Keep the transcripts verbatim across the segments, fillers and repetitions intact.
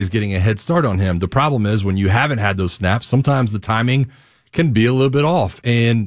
is getting a head start on him. The problem is when you haven't had those snaps, sometimes the timing can be a little bit off. And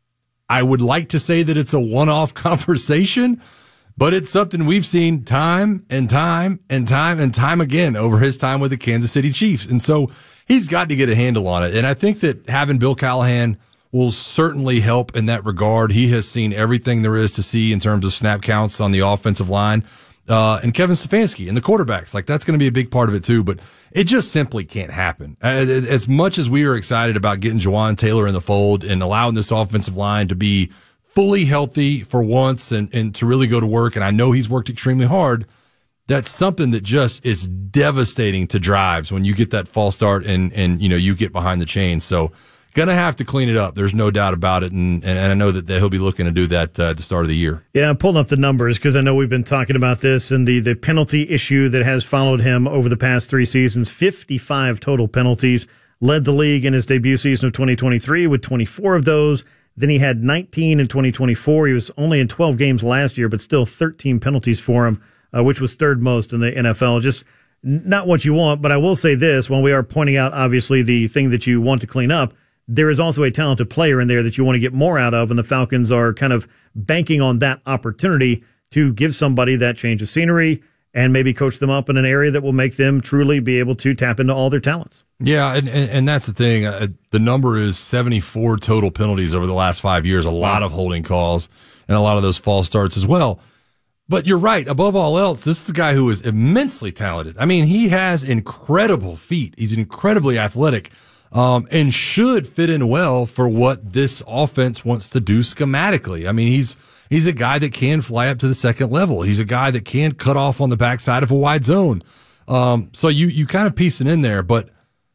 I would like to say that it's a one-off conversation, but it's something we've seen time and time and time and time again over his time with the Kansas City Chiefs. And so he's got to get a handle on it. And I think that having Bill Callahan will certainly help in that regard. He has seen everything there is to see in terms of snap counts on the offensive line. Uh, and Kevin Stefanski and the quarterbacks, like that's going to be a big part of it too, but it just simply can't happen. As much as we are excited about getting Jawan Taylor in the fold and allowing this offensive line to be fully healthy for once and, and to really go to work, and I know he's worked extremely hard, that's something that just is devastating to drives when you get that false start and, and, you know, you get behind the chain. So, going to have to clean it up. There's no doubt about it, and, and I know that, that he'll be looking to do that uh, at the start of the year. Yeah, I'm pulling up the numbers because I know we've been talking about this and the, the penalty issue that has followed him over the past three seasons. fifty-five total penalties. Led the league in his debut season of twenty twenty-three with twenty-four of those. Then he had nineteen in twenty twenty-four. He was only in twelve games last year, but still thirteen penalties for him, uh, which was third most in the N F L. Just not what you want, but I will say this. When we are pointing out, obviously, the thing that you want to clean up, there is also a talented player in there that you want to get more out of, and the Falcons are kind of banking on that opportunity to give somebody that change of scenery and maybe coach them up in an area that will make them truly be able to tap into all their talents. Yeah, and, and, and that's the thing. Uh, the number is seventy-four total penalties over the last five years, a lot of holding calls and a lot of those false starts as well. But you're right. Above all else, this is a guy who is immensely talented. I mean, he has incredible feet. He's incredibly athletic. Um, and should fit in well for what this offense wants to do schematically. I mean, he's, he's a guy that can fly up to the second level. He's a guy that can cut off on the backside of a wide zone. Um, so you, you kind of piece it in there, but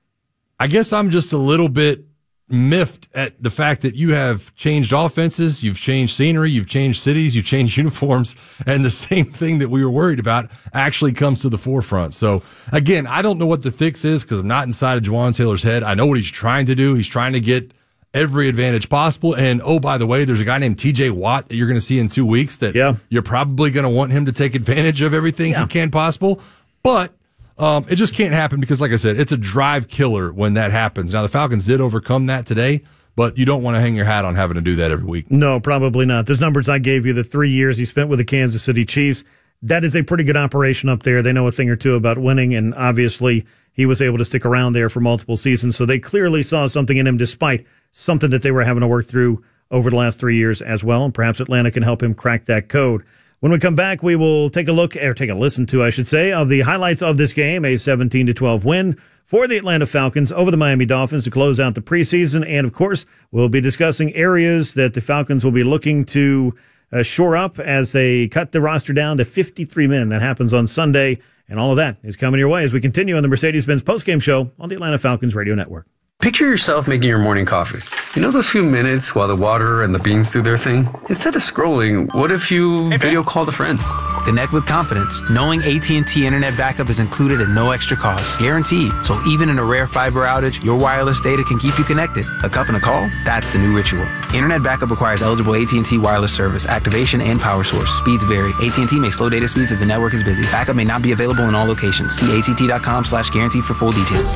I guess I'm just a little bit miffed at the fact that you have changed offenses, you've changed scenery, you've changed cities, you've changed uniforms, and the same thing that we were worried about actually comes to the forefront. So again, I don't know what the fix is because I'm not inside of Jawan Taylor's head. I know what he's trying to do. He's trying to get every advantage possible. And oh, by the way, there's a guy named T J Watt that you're going to see in two weeks that yeah. you're probably going to want him to take advantage of everything yeah. he can possible. But Um, it just can't happen because, like I said, it's a drive killer when that happens. Now, the Falcons did overcome that today, but you don't want to hang your hat on having to do that every week. No, probably not. Those numbers I gave you, the three years he spent with the Kansas City Chiefs, that is a pretty good operation up there. They know a thing or two about winning, and obviously he was able to stick around there for multiple seasons. So they clearly saw something in him despite something that they were having to work through over the last three years as well, and perhaps Atlanta can help him crack that code. When we come back, we will take a look, or take a listen to, I should say, of the highlights of this game, a seventeen to twelve win for the Atlanta Falcons over the Miami Dolphins to close out the preseason. And, of course, we'll be discussing areas that the Falcons will be looking to uh, shore up as they cut the roster down to fifty-three men. That happens on Sunday, and all of that is coming your way as we continue on the Mercedes-Benz postgame show on the Atlanta Falcons Radio Network. Picture yourself making your morning coffee. You know those few minutes while the water and the beans do their thing? Instead of scrolling, what if you hey, video called a friend? Connect with confidence, knowing A T and T Internet Backup is included at no extra cost. Guaranteed. So even in a rare fiber outage, your wireless data can keep you connected. A cup and a call? That's the new ritual. Internet Backup requires eligible A T and T wireless service, activation, and power source. Speeds vary. A T and T may slow data speeds if the network is busy. Backup may not be available in all locations. See A T T dot com slash guarantee for full details.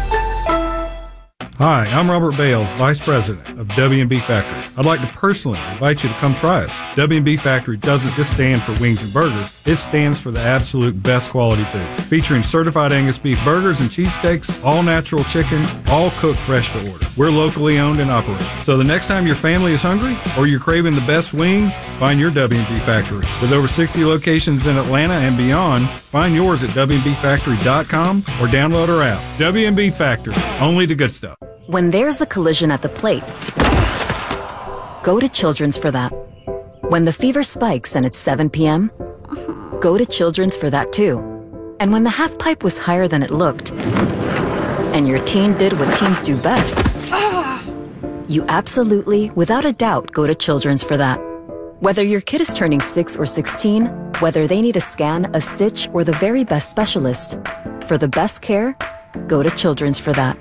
Hi, I'm Robert Bales, Vice President of W and B Factory. I'd like to personally invite you to come try us. W and B Factory doesn't just stand for wings and burgers. It stands for the absolute best quality food. Featuring certified Angus beef burgers and cheesesteaks, all natural chicken, all cooked fresh to order. We're locally owned and operated. So the next time your family is hungry or you're craving the best wings, find your W and B Factory. With over sixty locations in Atlanta and beyond, find yours at W and B factory dot com or download our app. W and B Factory, only the good stuff. When there's a collision at the plate, go to Children's for that. When the fever spikes and it's seven p.m., go to Children's for that too. And when the half pipe was higher than it looked, and your teen did what teens do best, you absolutely, without a doubt, go to Children's for that. Whether your kid is turning six or sixteen, whether they need a scan, a stitch, or the very best specialist, for the best care, go to Children's for that.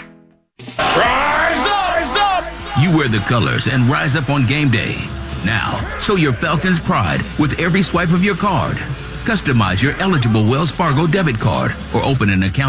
Rise up! Rise up! You wear the colors and rise up on game day. Now, show your Falcons pride with every swipe of your card. Customize your eligible Wells Fargo debit card or open an account